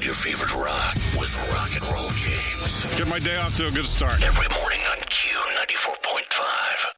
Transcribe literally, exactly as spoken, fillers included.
your favorite rock with Rock and Roll James. Get my day off to a good start. Every morning on Q ninety-four point five.